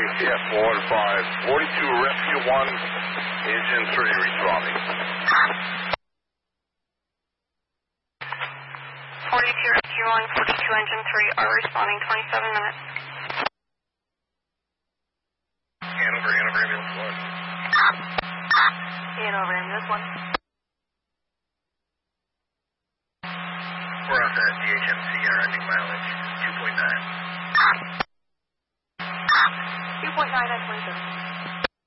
ATF 115, 42 Rescue 1, Engine 3 responding. 42 Rescue 1, 42 Engine 3 are responding, 27 minutes. Hanover, Ambulance 1. Hanover, Ambulance 1. We're off at DHMC, our ending mileage, 2.9. 2.9 at 27.